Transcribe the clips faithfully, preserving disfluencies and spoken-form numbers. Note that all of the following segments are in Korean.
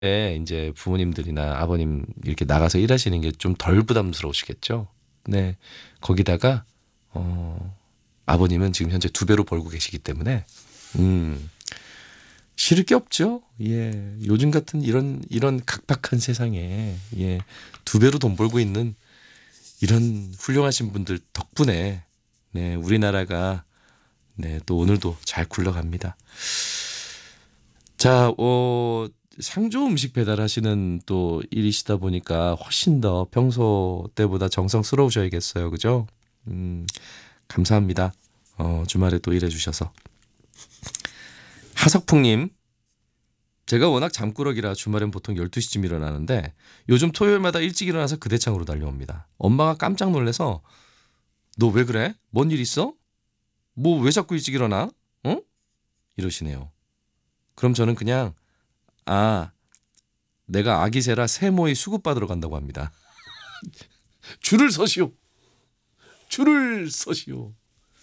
에 이제 부모님들이나 아버님 이렇게 나가서 일하시는 게 좀 덜 부담스러우시겠죠. 네. 거기다가 어 아버님은 지금 현재 두 배로 벌고 계시기 때문에 음 싫을 게 없죠. 예. 요즘 같은 이런 이런 각박한 세상에 예. 두 배로 돈 벌고 있는 이런 훌륭하신 분들 덕분에 네, 우리나라가 네, 또 오늘도 잘 굴러갑니다. 자, 어, 상조 음식 배달하시는 또 일이시다 보니까 훨씬 더 평소 때보다 정성스러우셔야겠어요. 그죠? 음, 감사합니다. 어, 주말에 또 일해 주셔서. 하석풍님, 제가 워낙 잠꾸러기라 주말엔 보통 열두 시쯤 일어나는데 요즘 토요일마다 일찍 일어나서 그 대창으로 달려옵니다. 엄마가 깜짝 놀라서 너 왜 그래? 뭔 일 있어? 뭐 왜 자꾸 일찍 일어나? 어? 이러시네요. 그럼 저는 그냥 아, 내가 아기새라 세모이 수급받으러 간다고 합니다. 줄을 서시오. 줄을 서시오.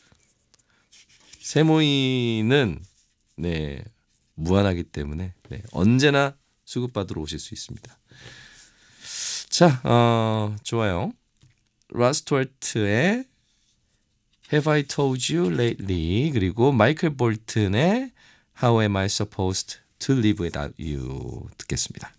세모이는 네, 무한하기 때문에 네, 언제나 수급받으러 오실 수 있습니다. 자, 어, 좋아요. 라스트월트의 Have I Told You Lately 그리고 마이클 볼튼의 How Am I Supposed to Live Without You 듣겠습니다.